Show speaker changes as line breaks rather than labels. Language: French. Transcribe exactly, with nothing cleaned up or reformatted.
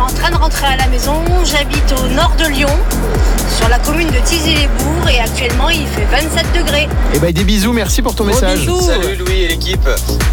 en train de rentrer à la maison. J'habite au nord de Lyon, sur la commune de Thizy-les-Bourgs, et actuellement il fait vingt-sept degrés.
Et ben des bisous, merci pour ton
Gros
message.
bisous.
Salut Louis et l'équipe.